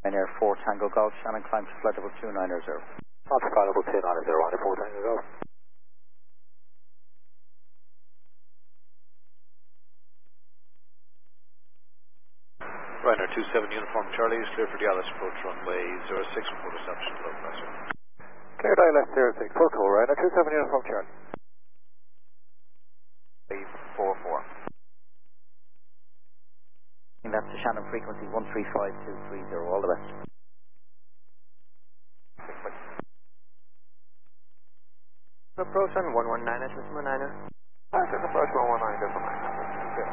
Air 4 Tango Golf, Shannon climb to flight level 290. On to flight level 290, on to 4 Tango Golf. Ryanair 27 Uniform Charlie is clear for the Alice approach runway 06 for reception low pressure. Clear ILS 06, full call, Ryanair 27 Uniform Charlie. 44. And that's the Shannon frequency 135230, all the best. Approach on 119 at Decimal 9er. Approach 119 Decimal 9er.